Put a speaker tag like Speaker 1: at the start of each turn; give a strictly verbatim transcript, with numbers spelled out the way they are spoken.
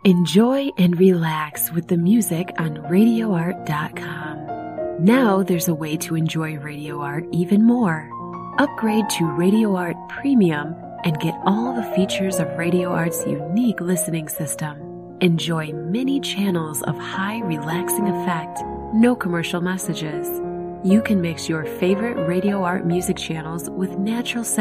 Speaker 1: Enjoy and relax with the music on radio art dot com. Now there's a way to enjoy Radio Art even more. Upgrade to Radio Art Premium and get all the features of Radio Art's unique listening system. Enjoy many channels of high relaxing effect, no commercial messages. You can mix your favorite Radio Art music channels with natural sound